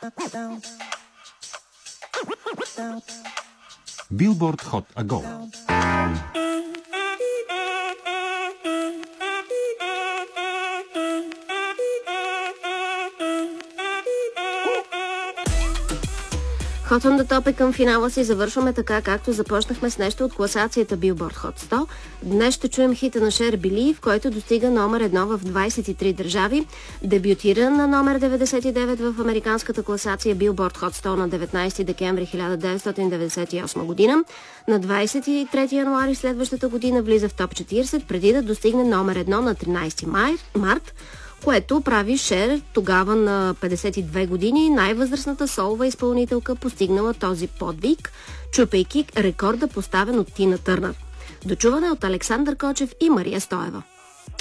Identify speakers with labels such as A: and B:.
A: Billboard Hot Agora.
B: Hot on the Top е към финала си. Завършваме така, както започнахме с нещо от класацията Billboard Hot 100. Днес ще чуем хита на Cher Believe, който достига номер 1 в 23 държави. Дебютира на номер 99 в американската класация Billboard Hot 100 на 19 декември 1998 година. На 23 януари следващата година влиза в топ 40, преди да достигне номер 1 на 13 март, което прави Шер тогава на 52 години най-възрастната солова изпълнителка, постигнала този подвиг, чупейки рекорда, поставен от Тина Търнър. Дочуване от Александър Кочев и Мария Стоева.